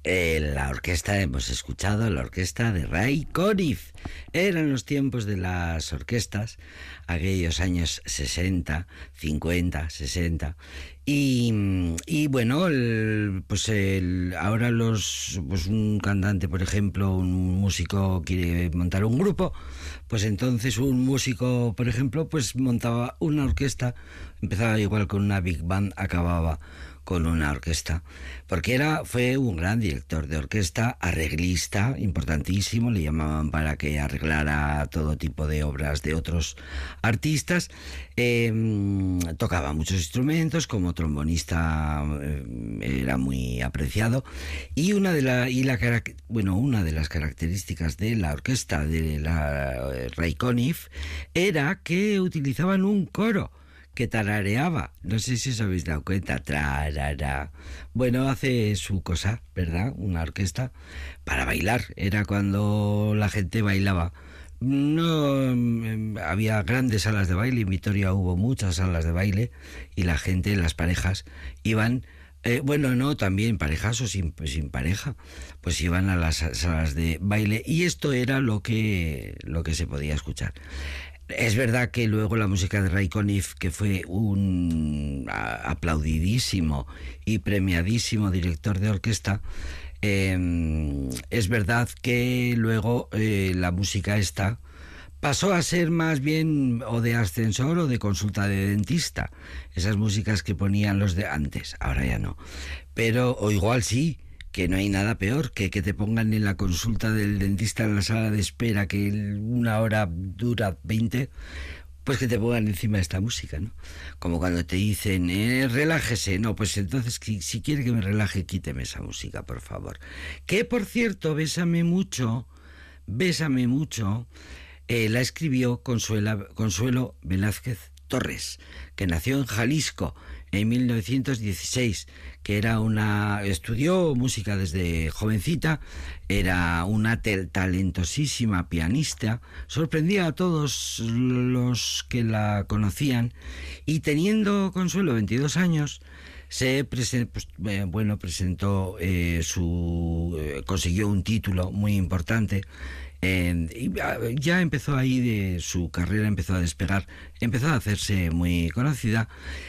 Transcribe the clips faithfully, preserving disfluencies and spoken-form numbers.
Eh, la orquesta, hemos escuchado la orquesta de Ray Conniff. Eran los tiempos de las orquestas, aquellos años sesenta, cincuenta, sesenta. Y, y bueno, el, pues el, ahora los pues un cantante, por ejemplo, un músico quiere montar un grupo, pues entonces un músico, por ejemplo, pues montaba una orquesta, empezaba igual con una big band, acababa con una orquesta, porque era fue un gran director de orquesta, arreglista, importantísimo, le llamaban para que arreglara todo tipo de obras de otros artistas, eh, tocaba muchos instrumentos, como trombonista eh, era muy apreciado, y una de la y la bueno una de las características de la orquesta de la eh, Ray Conniff era que utilizaban un coro que tarareaba, no sé si os habéis dado cuenta, trarara. Bueno, hace su cosa, ¿verdad? Una orquesta para bailar, era cuando la gente bailaba. No eh, había grandes salas de baile, en Vitoria hubo muchas salas de baile y la gente, las parejas, iban, eh, bueno, no, también parejas o sin, sin pareja, pues iban a las salas de baile y esto era lo que, lo que se podía escuchar. Es verdad que luego la música de Ray Conniff, que fue un aplaudidísimo y premiadísimo director de orquesta, eh, es verdad que luego eh, la música esta pasó a ser más bien o de ascensor o de consulta de dentista. Esas músicas que ponían los de antes, ahora ya no. Pero, o igual sí, que no hay nada peor que que te pongan en la consulta del dentista en la sala de espera, que una hora dura veinte, pues que te pongan encima esta música, ¿no? Como cuando te dicen, eh, relájese, no, pues entonces si, si quiere que me relaje, quíteme esa música, por favor. Que, por cierto, Bésame mucho, Bésame mucho, eh, la escribió Consuela, Consuelo Velázquez Torres, que nació en Jalisco en mil novecientos dieciséis, que era una estudió música desde jovencita, era una talentosísima pianista, sorprendía a todos los que la conocían, y teniendo Consuelo veintidós años, se presentó, pues, eh, bueno, presentó eh, su eh, consiguió un título muy importante. Eh, y ya empezó ahí de su carrera, empezó a despegar, empezó a hacerse muy conocida.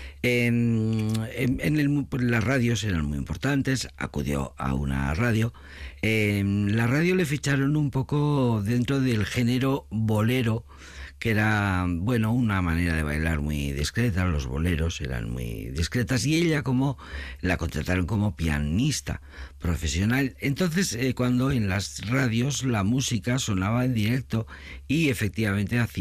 En, en, en el, las radios eran muy importantes, acudió a una radio. En la radio le ficharon un poco dentro del género bolero, que era, bueno, una manera de bailar muy discreta. Los boleros eran muy discretas y ella como la contrataron como pianista profesional. Entonces, eh, cuando en las radios la música sonaba en directo y efectivamente hacía